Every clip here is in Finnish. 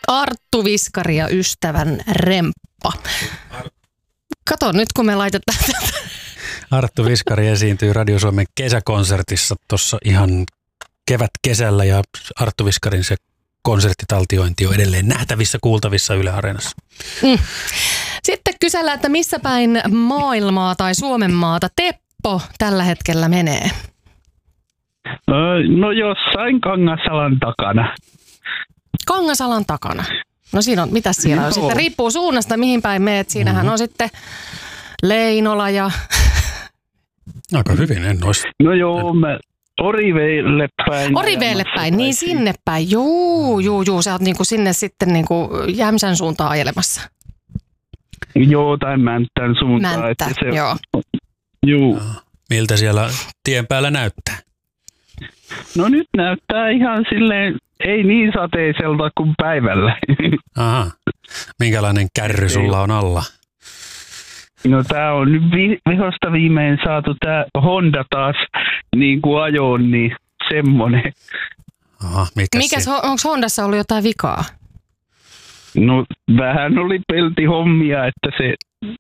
Arttu Viskari ja ystävän remppa. Kato nyt, kun me laitetaan tätä. Arttu Viskari esiintyy Radio Suomen kesäkonsertissa tuossa ihan kesällä ja Arttu Viskarin se konserttitaltiointi on edelleen nähtävissä, kuultavissa Yle Areenassa. Sitten kysellään, että missä päin maailmaa tai Suomen maata Teppo tällä hetkellä menee? No jossain Kangasalan takana. Kangasalan takana. No siinä on, mitäs siellä on sitten? Riippuu suunnasta, mihin päin meet. Siinähän on sitten Leinola ja... Aika hyvin, en olisi. No joo, mä Oriveelle päin. Oriveelle päin, niin sinne päin. Juu. Sä oot niinku sinne sitten niinku Jämsän suuntaan ajelemassa. Joo, tai Mänttän suuntaan. Mänttä, että se, joo. Juu. Miltä siellä tien päällä näyttää? No nyt näyttää ihan silleen, ei niin sateiselta kuin päivällä. Aha. Minkälainen kärry sulla on alla? No tää on nyt vihosta viimein saatu tää Honda taas niin kuin ajoon, niin semmonen. Aha, onko Hondassa ollut jotain vikaa? No vähän oli peltihommia, että se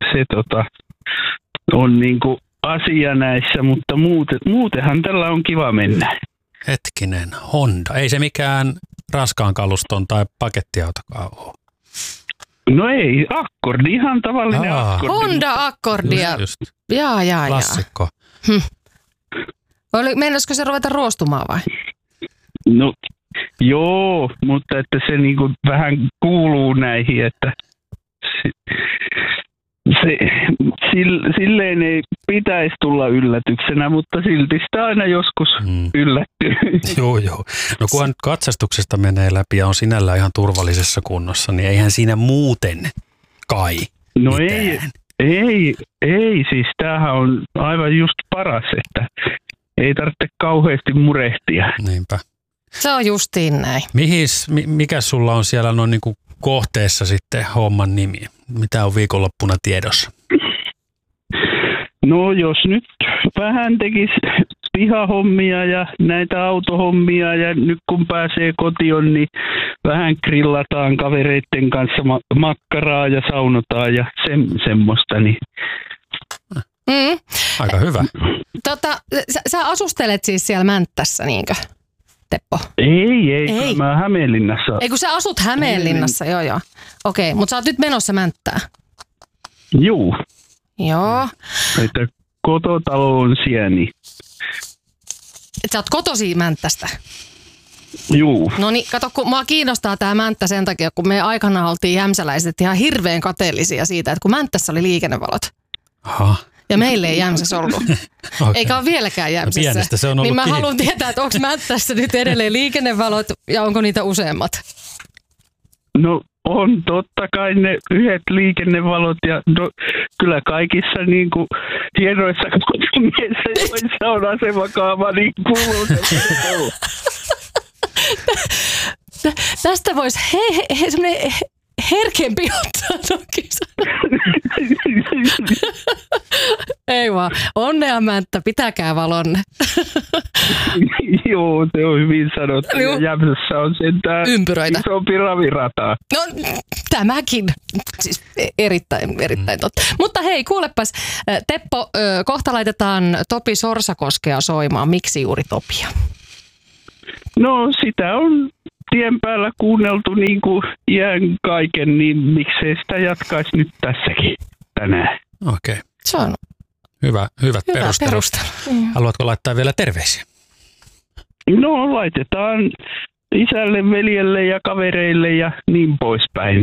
on niinku asia näissä, mutta muutenhan tällä on kiva mennä. Hetkinen, Honda. Ei se mikään raskaan kaluston tai pakettiautokaan ole. No ei, akkordi, ihan tavallinen akkordi. Honda-akkordia. Just. Jaa. Klassikko. Meinaisiko se ruveta ruostumaan vai? No joo, mutta että se niinku vähän kuuluu näihin, että silleen ei pitäisi tulla yllätyksenä, mutta silti sitä aina joskus yllättyy. Joo. No kunhan nyt katsastuksesta menee läpi ja on sinällään ihan turvallisessa kunnossa, niin eihän siinä muuten kai No mitään. ei, siis tämähän on aivan just paras, että ei tarvitse kauheasti murehtia. Niinpä. Se on justiin näin. Mikä sulla on siellä noin niin kuin kohteessa sitten homman nimi? Mitä on viikonloppuna tiedossa? No jos nyt vähän tekisi pihahommia ja näitä autohommia ja nyt kun pääsee kotiin, niin vähän grillataan kavereiden kanssa makkaraa ja saunotaan ja semmoista. Niin. Aika hyvä. Sä asustelet siis siellä Mänttässä, niinkö, Teppo? Ei. Mä Hämeenlinnassa. Ei kun sä asut Hämeenlinnassa, joo. Okei, mutta sä oot nyt menossa Mänttään. Juu. Joo. Että kototalo on siellä, niin. Et sä oot kotosi Mänttästä? Juu. No niin, kato, kun mua kiinnostaa tää Mänttä sen takia, kun me aikana oltiin jämsäläiset ihan hirveän kateellisia siitä, että kun Mänttässä oli liikennevalot. Aha. Ja meille ei Jämsässä ollut. Okay. Eikä ole vieläkään Jämsässä. No pienestä se on ollut niin mä kiinni. haluan tietää, että onko Mänttässä nyt edelleen liikennevalot ja onko niitä useammat? No on totta kai ne yhdet liikennevalot ja kyllä kaikissa niin kuin hienoissa kaupungeissa, joissa on asemakaava, niin kuuluu se. Tästä voisi semmoinen herkempi ottaa toki. Ei vaan, onnea Mänttä, pitäkää valonne. Joo, se on hyvin sanottu. Jämsässä on sentään ympyröitä. Isompi ravirata. No tämäkin, siis erittäin totta. Mutta hei, kuulepas, Teppo, kohta laitetaan Topi Sorsakoskea soimaan. Miksi juuri Topia? No sitä on tien päällä kuunneltu niin kuin iän kaiken, niin miksei sitä jatkaisi nyt tässäkin tänään. Okei. Se on Hyvät perustelut. Haluatko laittaa vielä terveisiä? No laitetaan isälle, veljelle ja kavereille ja niin poispäin.